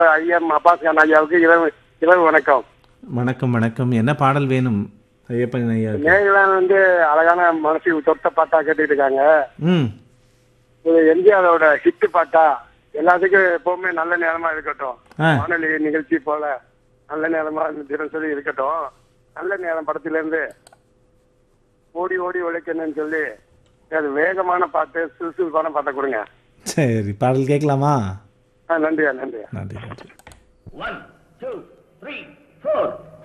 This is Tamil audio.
ஐஎம் அப்பாஸ் கான் ஐயாவுக்கு இரவு இரவு வணக்கம். வணக்கம் வணக்கம். என்ன பாடல் வேணும் ஐயப்பன் ஐயாவுக்கு? நேயெல்லாம் அழகான மனசு தொட்ட பாட்டா கேட்டுட்டு இருக்காங்க. ம் இது எம்ஜிஆரோட ஹிட் பாட்டா எல்லாத்துக்கும் எப்பவுமே நல்ல நேரமா இருக்கட்டும். ஆ. வானொலி நிகழ்ச்சி போல நல்ல நேரமா தினசரி இருக்கட்டும். நல்ல நேரம் படத்துல இருந்து ஓடி ஓடி உழைக்கணும்னு சொல்லி அது வேகமான பாட்டு சுறுசுறுப்பான பாட்டை கொடுங்க. சரி, பாடல் கேட்கலாமா? நன்றியா நன்றியா. நன்றி நன்றி. 1 2 3 4